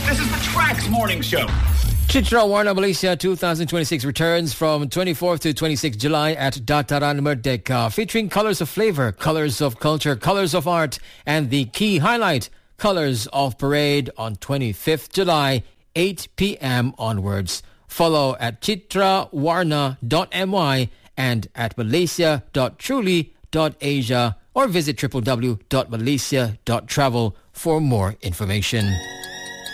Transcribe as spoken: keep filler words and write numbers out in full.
This is the Trax Morning Show. Chitra Warna Malaysia twenty twenty-six returns from twenty-fourth to twenty-sixth July at Dataran Merdeka, featuring Colors of Flavor, Colors of Culture, Colors of Art, and the key highlight, Colors of Parade on twenty-fifth July, eight p.m. onwards. Follow at chitra warna dot m y and at malaysia dot truly dot asia or visit w w w dot malaysia dot travel for more information.